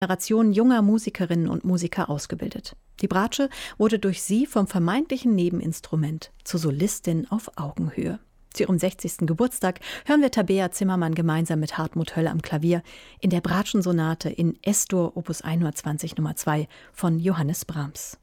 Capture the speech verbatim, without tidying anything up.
Generation junger Musikerinnen und Musiker ausgebildet. Die Bratsche wurde durch sie vom vermeintlichen Nebeninstrument zur Solistin auf Augenhöhe. Zu ihrem sechzigsten Geburtstag hören wir Tabea Zimmermann gemeinsam mit Hartmut Höll am Klavier in der Bratschensonate in Es-Dur Opus hundertzwanzig Nummer zwei von Johannes Brahms.